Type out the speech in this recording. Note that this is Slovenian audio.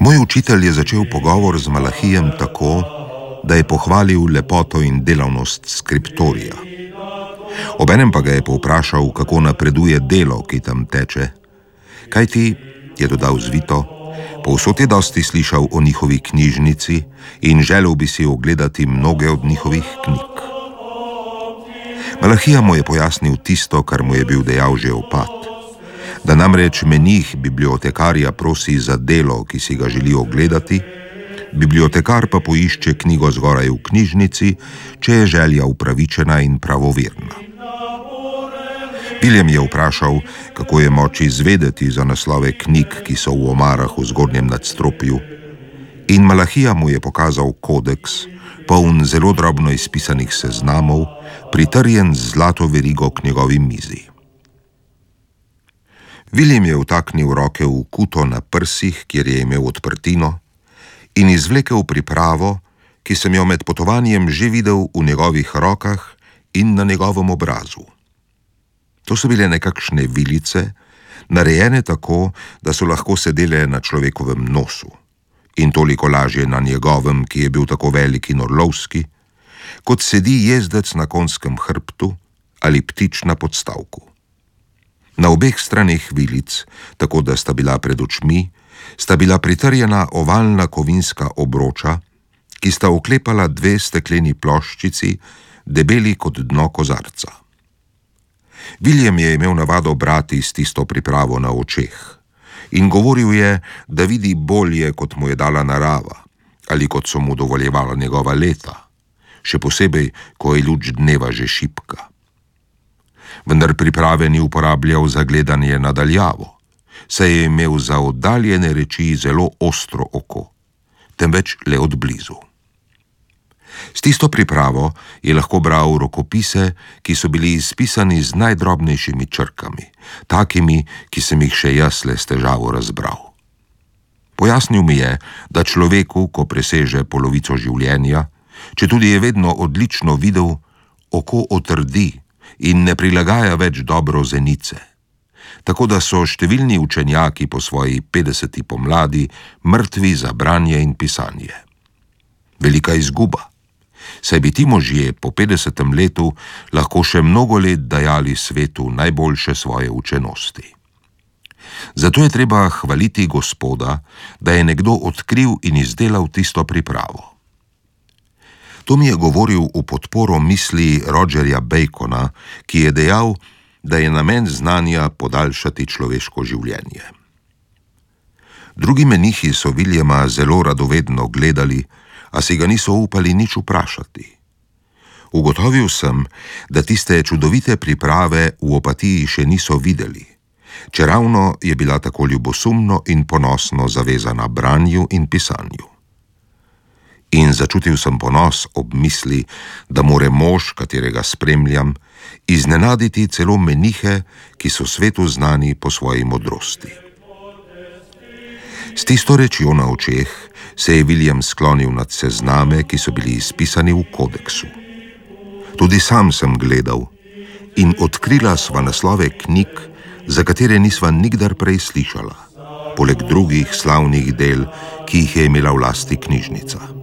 Moj učitelj je začel pogovor z Malahijem tako, da je pohvalil lepoto in delavnost skriptorija. Obenem pa ga je povprašal, kako napreduje delo, ki tam teče. Kajti, je dodal zvito, povsod je dosti slišal o njihovi knjižnici in želel bi si ogledati mnoge od njihovih knjig. Malahija mu je pojasnil tisto, kar mu je bil dejal že opat, da namreč menih bibliotekarja prosi za delo, ki si ga želi ogledati, bibliotekar pa poišče knjigo zgoraj v knjižnici, če je želja upravičena in pravoverna. William je vprašal, kako je moč izvedeti za naslove knjig, ki so v omarah v zgornjem nadstropju, in Malahija mu je pokazal kodeks, poln zelo drobno izpisanih seznamov, pritrjen z zlato verigo k njegovi mizi. William je vtaknil roke v kuto na prsih, kjer je imel odprtino, in izvlekel pripravo, ki sem jo med potovanjem že videl v njegovih rokah in na njegovem obrazu. To so bile nekakšne vilice, narejene tako, da so lahko sedele na človekovem nosu, in toliko lažje na njegovem, ki je bil tako velik in orlovski, kot sedi jezdec na konjskem hrbtu ali ptič na podstavku. Na obeh straneh vilic, tako da sta bila pred očmi, sta bila pritrjena ovalna kovinska obroča, ki sta oklepala dve stekleni ploščici, debeli kot dno kozarca. William je imel navado brati s tisto pripravo na očeh in govoril je, da vidi bolje, kot mu je dala narava ali kot so mu dovoljevala njegova leta, še posebej, ko je luč dneva že šibka. Vendar priprave ni uporabljal za gledanje nadaljavo, saj je imel za oddaljene reči zelo ostro oko, temveč le od blizu. S tisto pripravo je lahko bral rokopise, ki so bili izpisani z najdrobnejšimi črkami, takimi, ki sem jih še jaz le s težavo razbral. Pojasnil mi je, da človeku, ko preseže polovico življenja, četudi je vedno odlično videl, oko otrdi in ne prilagaja več dobro zenice. Tako da so številni učenjaki po svoji 50. pomladi mrtvi za branje in pisanje. Velika izguba, saj bi ti možje po 50. letu lahko še mnogo let dajali svetu najboljše svoje učenosti. Zato je treba hvaliti Gospoda, da je nekdo odkril in izdelal tisto pripravo. To mi je govoril v podporo misli Rogerja Bacona, ki je dejal, da je namen znanja podaljšati človeško življenje. Drugi menihi so Williama zelo radovedno gledali, a si ga niso upali nič vprašati. Ugotovil sem, da tiste čudovite priprave v Opatiji še niso videli, čeravno je bila tako ljubosumno in ponosno zavezana branju in pisanju. In začutil sem ponos ob misli, da more mož, katerega spremljam, iznenaditi celo menihe, ki so svetu znani po svoji modrosti. S tisto rečjo na očeh se je William sklonil nad sezname, ki so bili izpisani v kodeksu. Tudi sam sem gledal in odkrila sva naslove knjig, za katere nisva nikdar prej slišala, poleg drugih slavnih del, ki jih je imela v lasti knjižnica.